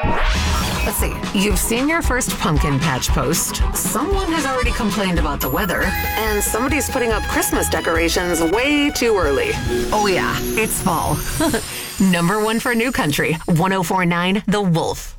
Let's see. You've seen your first pumpkin patch post. Someone has already complained about the weather. And somebody's putting up Christmas decorations way too early. Oh yeah, it's fall. Number one for New Country, 104.9 The Wolf.